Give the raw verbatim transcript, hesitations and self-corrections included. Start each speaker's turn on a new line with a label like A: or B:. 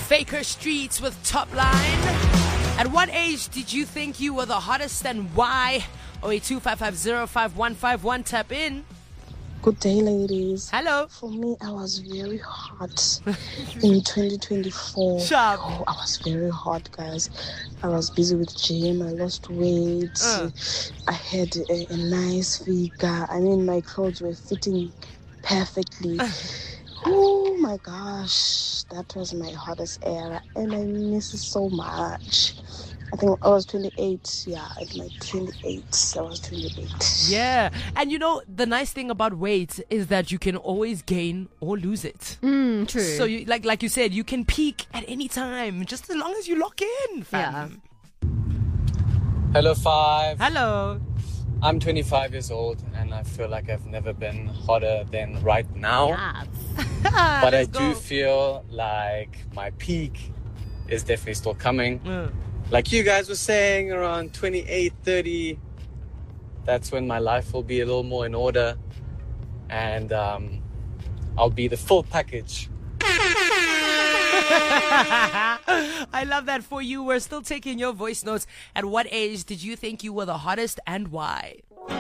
A: Faker Streets with Top Line. At what age did you think you were the hottest and why? oh eight two five five zero five one five one, tap in.
B: Good day, ladies.
A: Hello.
B: For me, I was very hot in twenty twenty-four.
A: Sharp.
B: Oh, I was very hot, guys. I was busy with gym. I lost weight.
A: Uh.
B: I had a, a nice figure. I mean, my clothes were fitting perfectly. Oh my gosh, that was my hottest era, and I miss it so much. I think I was twenty-eight. Yeah, at my twenty-eight, I was twenty-eight.
A: Yeah. And you know, the nice thing about weight is that you can always gain or lose it.
C: Mm, true.
A: So, you, like like you said, you can peak at any time, just as long as you lock in, fam.
D: Hello, Five.
A: Hello.
D: I'm twenty-five years old, and I feel like I've never been hotter than right now.
C: Yes.
D: But I
A: Let's
D: do
A: go.
D: feel like my peak is definitely still coming.
A: Uh.
D: Like you guys were saying, around twenty-eight, thirty, that's when my life will be a little more in order. And um, I'll be the full package.
A: I love that for you. We're still taking your voice notes. At what age did you think you were the hottest and why?